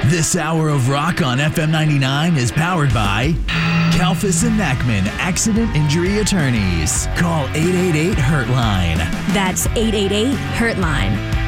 This hour of rock on FM 99 is powered by Kalfas and Nachman Accident Injury Attorneys. Call 888-HURT-LINE. That's 888-HURT-LINE.